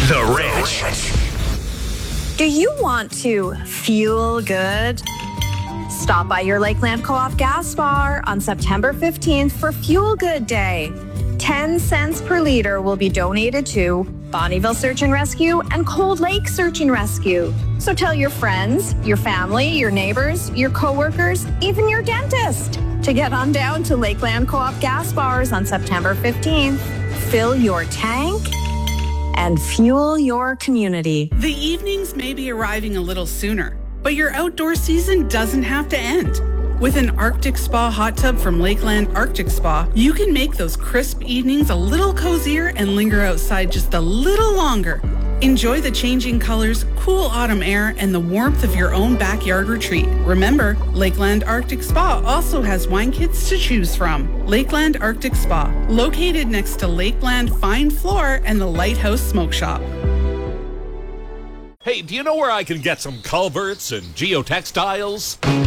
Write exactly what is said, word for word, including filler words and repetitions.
The Ranch. Do you want to feel good? Stop by your Lakeland Co-op gas bar on September fifteenth for Fuel Good Day. ten cents per liter will be donated to Bonnyville Search and Rescue and Cold Lake Search and Rescue. So tell your friends, your family, your neighbors, your coworkers, even your dentist to get on down to Lakeland Co-op gas bars on September fifteenth. Fill your tank and fuel your community. The evenings may be arriving a little sooner, but your outdoor season doesn't have to end. With an Arctic Spa hot tub from Lakeland Arctic Spa, you can make those crisp evenings a little cozier and linger outside just a little longer. Enjoy the changing colors, cool autumn air, and the warmth of your own backyard retreat. Remember, Lakeland Arctic Spa also has wine kits to choose from. Lakeland Arctic Spa, located next to Lakeland Fine Floor and the Lighthouse Smoke Shop. Hey, do you know where I can get some culverts and geotextiles?